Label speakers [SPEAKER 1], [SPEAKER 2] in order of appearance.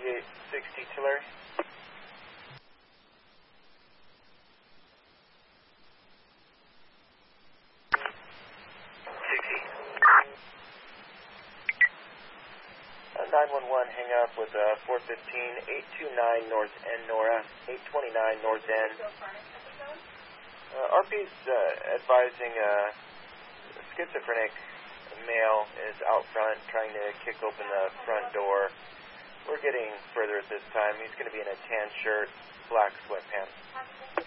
[SPEAKER 1] 3860 Tulare. 911, hang up with 415, 829 North End, Nora, 829 North End. RP's advising a schizophrenic male is out front trying to kick open the front door. We're getting further at this time. He's going to be in a tan shirt, black sweatpants.